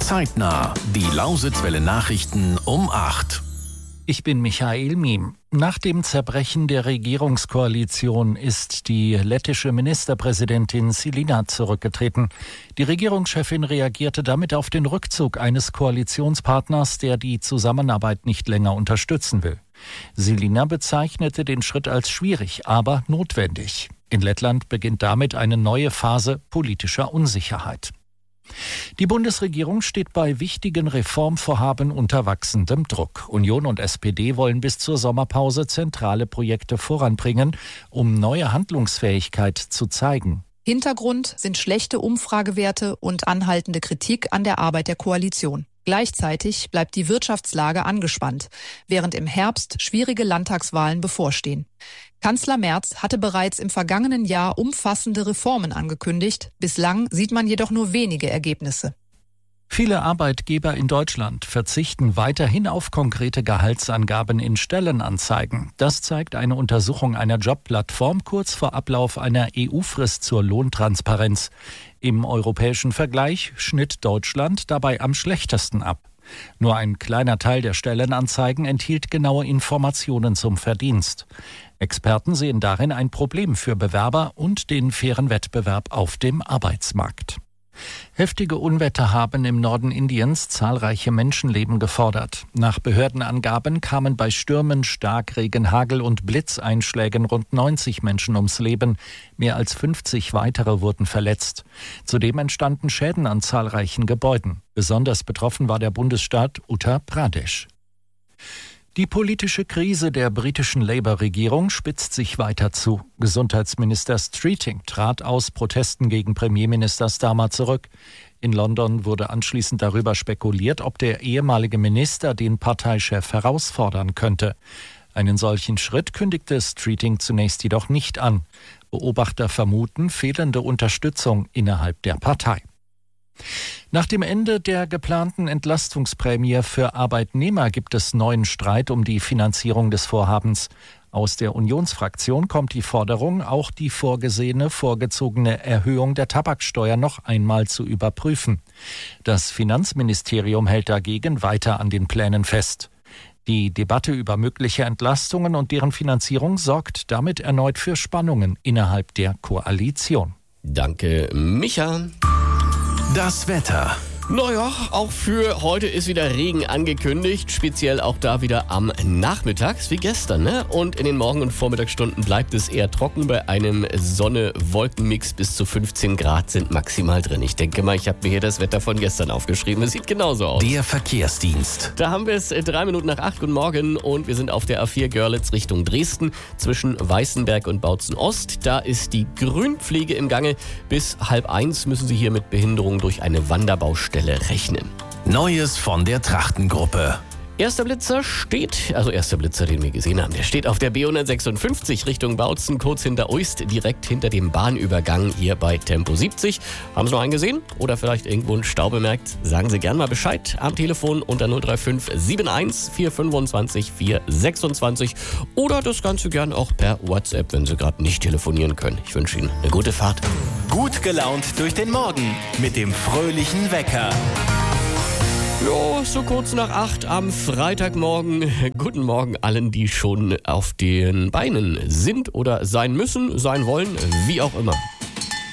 Zeitnah. Die Lausitzwelle Nachrichten um 8. Ich bin Michael Miem. Nach dem Zerbrechen der Regierungskoalition ist die lettische Ministerpräsidentin Čilinda zurückgetreten. Die Regierungschefin reagierte damit auf den Rückzug eines Koalitionspartners, der die Zusammenarbeit nicht länger unterstützen will. Čilinda bezeichnete den Schritt als schwierig, aber notwendig. In Lettland beginnt damit eine neue Phase politischer Unsicherheit. Die Bundesregierung steht bei wichtigen Reformvorhaben unter wachsendem Druck. Union und SPD wollen bis zur Sommerpause zentrale Projekte voranbringen, um neue Handlungsfähigkeit zu zeigen. Hintergrund sind schlechte Umfragewerte und anhaltende Kritik an der Arbeit der Koalition. Gleichzeitig bleibt die Wirtschaftslage angespannt, während im Herbst schwierige Landtagswahlen bevorstehen. Kanzler Merz hatte bereits im vergangenen Jahr umfassende Reformen angekündigt. Bislang sieht man jedoch nur wenige Ergebnisse. Viele Arbeitgeber in Deutschland verzichten weiterhin auf konkrete Gehaltsangaben in Stellenanzeigen. Das zeigt eine Untersuchung einer Jobplattform kurz vor Ablauf einer EU-Frist zur Lohntransparenz. Im europäischen Vergleich schnitt Deutschland dabei am schlechtesten ab. Nur ein kleiner Teil der Stellenanzeigen enthielt genaue Informationen zum Verdienst. Experten sehen darin ein Problem für Bewerber und den fairen Wettbewerb auf dem Arbeitsmarkt. Heftige Unwetter haben im Norden Indiens zahlreiche Menschenleben gefordert. Nach Behördenangaben kamen bei Stürmen, Starkregen, Hagel und Blitzeinschlägen rund 90 Menschen ums Leben. Mehr als 50 weitere wurden verletzt. Zudem entstanden Schäden an zahlreichen Gebäuden. Besonders betroffen war der Bundesstaat Uttar Pradesh. Die politische Krise der britischen Labour-Regierung spitzt sich weiter zu. Gesundheitsminister Streeting trat aus Protesten gegen Premierminister Starmer zurück. In London wurde anschließend darüber spekuliert, ob der ehemalige Minister den Parteichef herausfordern könnte. Einen solchen Schritt kündigte Streeting zunächst jedoch nicht an. Beobachter vermuten fehlende Unterstützung innerhalb der Partei. Nach dem Ende der geplanten Entlastungsprämie für Arbeitnehmer gibt es neuen Streit um die Finanzierung des Vorhabens. Aus der Unionsfraktion kommt die Forderung, auch die vorgezogene Erhöhung der Tabaksteuer noch einmal zu überprüfen. Das Finanzministerium hält dagegen weiter an den Plänen fest. Die Debatte über mögliche Entlastungen und deren Finanzierung sorgt damit erneut für Spannungen innerhalb der Koalition. Danke, Micha. Das Wetter. Naja, auch für heute ist wieder Regen angekündigt, speziell auch da wieder am Nachmittag, wie gestern, ne? Und in den Morgen- und Vormittagsstunden bleibt es eher trocken. Bei einem Sonne-Wolken-Mix bis zu 15 Grad sind maximal drin. Ich denke mal, ich habe mir hier das Wetter von gestern aufgeschrieben. Es sieht genauso aus. Der Verkehrsdienst. Da haben wir es 3 Minuten nach 8. Guten Morgen und wir sind auf der A4 Görlitz Richtung Dresden zwischen Weißenberg und Bautzen Ost. Da ist die Grünpflege im Gange. Bis 12:30 müssen Sie hier mit Behinderung durch eine Wanderbaustelle rechnen. Neues von der Trachtengruppe. Erster Blitzer, den wir gesehen haben, der steht auf der B156 Richtung Bautzen, kurz hinter Uist, direkt hinter dem Bahnübergang hier bei Tempo 70. Haben Sie noch einen gesehen oder vielleicht irgendwo einen Stau bemerkt? Sagen Sie gerne mal Bescheid am Telefon unter 035 71 425 426 oder das Ganze gern auch per WhatsApp, wenn Sie gerade nicht telefonieren können. Ich wünsche Ihnen eine gute Fahrt. Gut gelaunt durch den Morgen mit dem fröhlichen Wecker. Jo, so kurz nach 8 am Freitagmorgen. Guten Morgen allen, die schon auf den Beinen sind oder sein müssen, sein wollen, wie auch immer.